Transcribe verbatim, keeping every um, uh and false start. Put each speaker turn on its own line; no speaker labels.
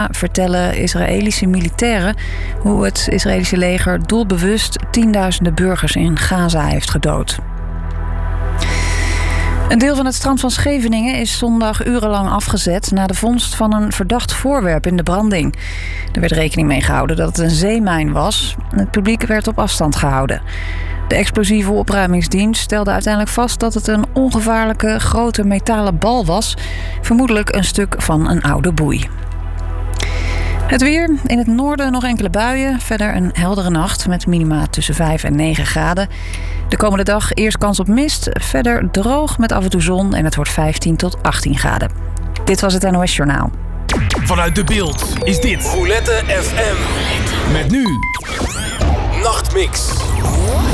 vertellen Israëlische militairen hoe het Israëlische leger doelbewust tienduizenden burgers in Gaza heeft gedood. Een deel van het strand van Scheveningen is zondag urenlang afgezet na de vondst van een verdacht voorwerp in de branding. Er werd rekening mee gehouden dat het een zeemijn was. Het publiek werd op afstand gehouden. De explosieve opruimingsdienst stelde uiteindelijk vast dat het een ongevaarlijke grote metalen bal was, vermoedelijk een stuk van een oude boei. Het weer. In het noorden nog enkele buien. Verder een heldere nacht met minima tussen vijf en negen graden. De komende dag eerst kans op mist. Verder droog met af en toe zon en het wordt vijftien tot achttien graden. Dit was het N O S Journaal.
Vanuit De Beeld is dit Roulette F M. Met nu Nachtmix.